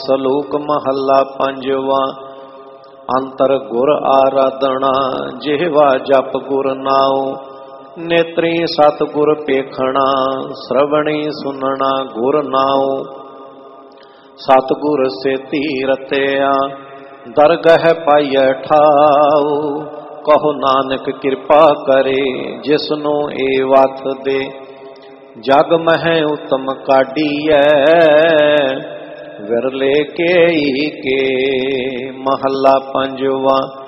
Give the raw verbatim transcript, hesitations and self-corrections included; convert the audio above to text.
ਸਲੋਕ ਮਹੱਲਾ ਪੰਜਵਾ। ਅੰਤਰ ਗੁਰ ਆਰਾਧਨਾ ਜਿਹਵਾ ਜਪ ਗੁਰ ਨਾਉ। ਨੇਤਰੀ ਸਤਿਗੁਰ ਪੇਖਣਾ ਸ਼ਰਵਣੀ ਸੁਨਣਾ ਗੁਰ ਨਾਉ। ਸਤਿਗੁਰ ਸੇਤੀ ਰਤਿਆ ਦਰਗਹ ਪਾਈਐ ਠਾਉ। ਕਹੋ ਨਾਨਕ ਕਿਰਪਾ ਕਰੇ ਜਿਸਨੂੰ ਏ ਵਤ ਦੇ। ਜਗ ਮਹਿ ਉਤਮ ਕਾਢੀਐ ਵਿਰਲੇ ਕੇ ਕੇ। ਮਹੱਲਾ ਪੰਜਵਾ।